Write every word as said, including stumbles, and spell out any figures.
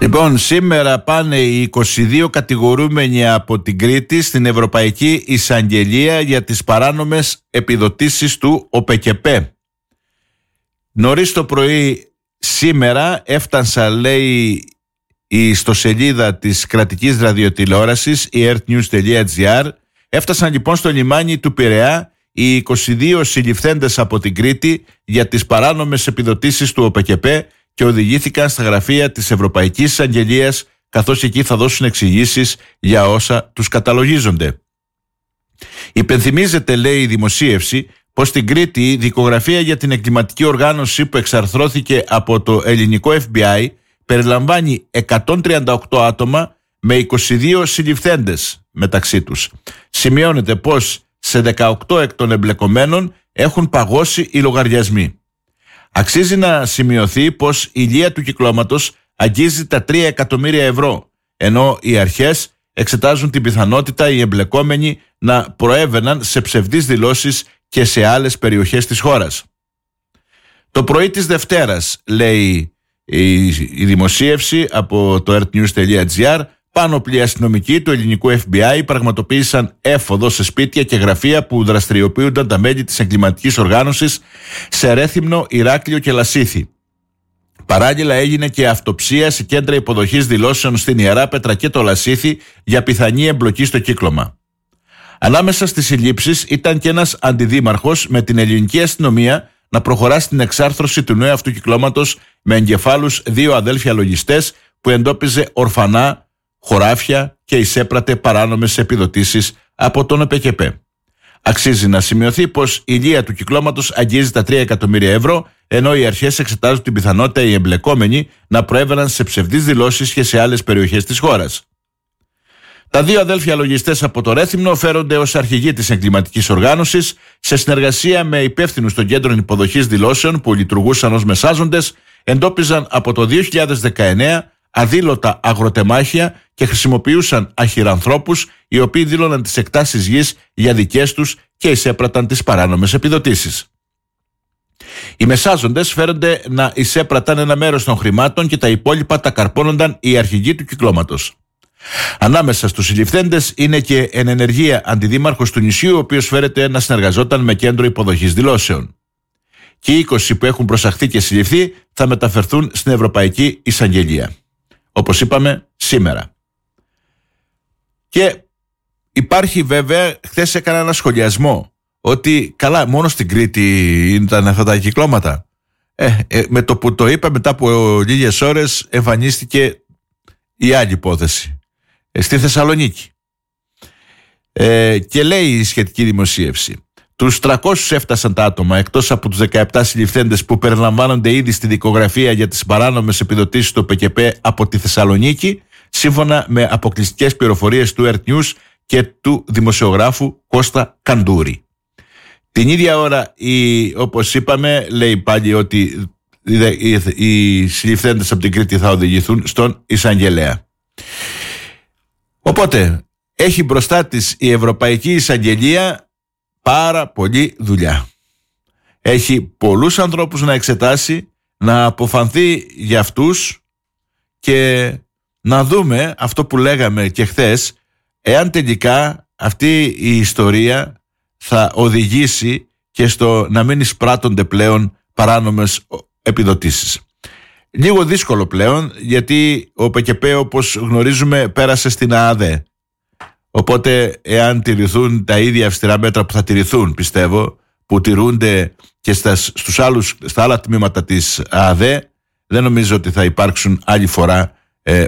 Λοιπόν, σήμερα πάνε οι είκοσι δύο κατηγορούμενοι από την Κρήτη στην Ευρωπαϊκή Εισαγγελία για τις παράνομες επιδοτήσεις του ΟΠΕΚΕΠΕ. Νωρίς το πρωί σήμερα έφτασα, λέει, η ιστοσελίδα της κρατικής ραδιοτηλεόρασης, η earthnews.gr, έφτασαν λοιπόν στο λιμάνι του Πειραιά οι είκοσι δύο συλληφθέντες από την Κρήτη για τις παράνομες επιδοτήσεις του ΟΠΕΚΕΠΕ και οδηγήθηκαν στα γραφεία της Ευρωπαϊκής Εισαγγελίας, καθώς εκεί θα δώσουν εξηγήσεις για όσα τους καταλογίζονται. Υπενθυμίζεται, λέει η δημοσίευση, πως στην Κρήτη η δικογραφία για την εγκληματική οργάνωση που εξαρθρώθηκε από το ελληνικό εφ μπι άι περιλαμβάνει εκατόν τριάντα οκτώ άτομα με είκοσι δύο συλληφθέντες μεταξύ τους. Σημειώνεται πως σε δεκαοκτώ εκ των εμπλεκομένων έχουν παγώσει οι λογαριασμοί. Αξίζει να σημειωθεί πως η ηλία του κυκλώματος αγγίζει τα τρία εκατομμύρια ευρώ, ενώ οι αρχές εξετάζουν την πιθανότητα οι εμπλεκόμενοι να προέβαιναν σε ψευδείς δηλώσεις και σε άλλες περιοχές της χώρας. Το πρωί της Δευτέρας, λέει η, η δημοσίευση από το earthnews.gr, πάνωπλοι αστυνομικοί του ελληνικού εφ μπι άι πραγματοποίησαν έφοδο σε σπίτια και γραφεία που δραστηριοποιούνταν τα μέλη της εγκληματικής οργάνωσης σε Ρέθυμνο, Ηράκλειο και Λασίθι. Παράλληλα έγινε και αυτοψία σε κέντρα υποδοχής δηλώσεων στην Ιεράπετρα και το Λασίθι για πιθανή εμπλοκή στο κύκλωμα. Ανάμεσα στις συλλήψεις ήταν και ένας αντιδήμαρχος με την ελληνική αστυνομία να προχωρά στην εξάρθρωση του νέου αυτού κυκλώματος με εγκεφάλους δύο αδέλφια λογιστές που εντόπιζε ορφανά, χωράφια και εισέπρατε παράνομες επιδοτήσεις από τον ΟΠΕΚΕΠΕ. Αξίζει να σημειωθεί πως η ηλία του κυκλώματος αγγίζει τα τρία εκατομμύρια ευρώ, ενώ οι αρχές εξετάζουν την πιθανότητα οι εμπλεκόμενοι να προέβαιναν σε ψευδείς δηλώσεις και σε άλλες περιοχές της χώρας. Τα δύο αδέλφια λογιστές από το Ρέθυμνο φέρονται ως αρχηγοί της εγκληματικής οργάνωσης σε συνεργασία με υπεύθυνους των κέντρων υποδοχής δηλώσεων που λειτουργούσαν ως μεσάζοντες, εντόπιζαν από το δύο χιλιάδες δεκαεννέα αδήλωτα αγροτεμάχια και χρησιμοποιούσαν αχυρανθρώπους οι οποίοι δήλωναν τις εκτάσεις γης για δικές τους και εισέπραταν τις παράνομες επιδοτήσεις. Οι μεσάζοντες φέρονται να εισέπραταν ένα μέρος των χρημάτων και τα υπόλοιπα τα καρπώνονταν οι αρχηγοί του κυκλώματος. Ανάμεσα στους συλληφθέντες είναι και εν ενεργεία αντιδήμαρχος του νησιού, ο οποίος φέρεται να συνεργαζόταν με κέντρο υποδοχής δηλώσεων. Και οι είκοσι που έχουν προσαχθεί και συλληφθεί θα μεταφερθούν στην Ευρωπαϊκή Εισαγγελία. Όπως είπαμε, σήμερα. Και υπάρχει βέβαια, χθες έκανα ένα σχολιασμό ότι καλά, μόνο στην Κρήτη ήταν αυτά τα κυκλώματα. Ε, ε, με το που το είπα, μετά από λίγες ώρες εμφανίστηκε η άλλη υπόθεση ε, στη Θεσσαλονίκη. Ε, και λέει η σχετική δημοσίευση: τους τριακόσιους έφτασαν τα άτομα, εκτός από τους δεκαεπτά συλληφθέντες που περιλαμβάνονται ήδη στη δικογραφία για τις παράνομες επιδοτήσεις του ΟΠΕΚΕΠΕ από τη Θεσσαλονίκη, σύμφωνα με αποκλειστικές πληροφορίες του Earth News και του δημοσιογράφου Κώστα Καντούρη. Την ίδια ώρα, η, όπως είπαμε, λέει πάλι ότι οι, οι, οι συλληφθέντες από την Κρήτη θα οδηγηθούν στον Εισαγγελέα. Οπότε, έχει μπροστά της η Ευρωπαϊκή Εισαγγελία πάρα πολλή δουλειά. Έχει πολλούς ανθρώπους να εξετάσει, να αποφανθεί για αυτούς και να δούμε αυτό που λέγαμε και χθες, εάν τελικά αυτή η ιστορία θα οδηγήσει και στο να μην εισπράττονται πλέον παράνομες επιδοτήσεις. Λίγο δύσκολο πλέον, γιατί ο ΟΠΕΚΕΠΕ, όπως γνωρίζουμε, πέρασε στην ΑΑΔΕ. Οπότε, εάν τηρηθούν τα ίδια αυστηρά μέτρα που θα τηρηθούν, πιστεύω, που τηρούνται και στα, στους άλλους, στα άλλα τμήματα της ΑΑΔΕ, δεν νομίζω ότι θα υπάρξουν άλλη φορά